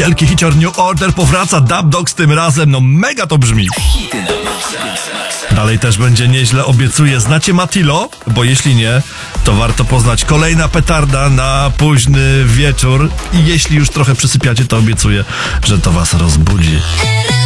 Wielki hicior New Order powraca, Dub Dogs tym razem, no mega to brzmi. Dalej też będzie nieźle, obiecuję. Znacie Matilo? Bo jeśli nie, to warto poznać. Kolejna petarda na późny wieczór i jeśli już trochę przysypiacie, to obiecuję, że to was rozbudzi.